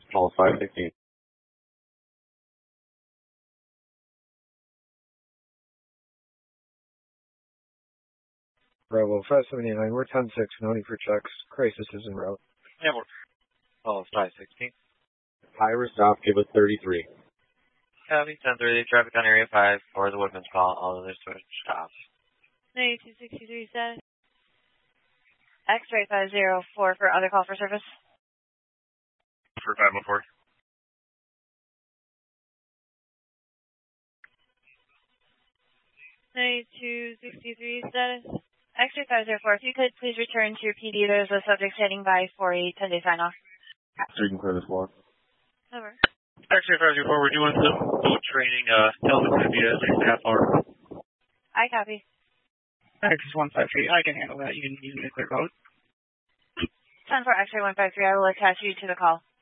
Call 516. Bravo 579, we're 10-6, noting for checks. Crisis is en route. Yeah, we're call 516. High stop, give us 33. Copy, 1030, traffic on Area 5 for the Woodman's call, all other switch stops. 9263 status. X-ray 504 for other call for service. For 504. Status. X-ray 504, if you could please return to your PD. There's a subject standing by for a 10-day sign-off. So you can clear the floor. Over. X-ray 504, we're doing some boat training. Tell them to be at least half hour. I copy. X 153, I can handle that. You can use me to clear boat. 10-4 X-ray 153, I will attach you to the call.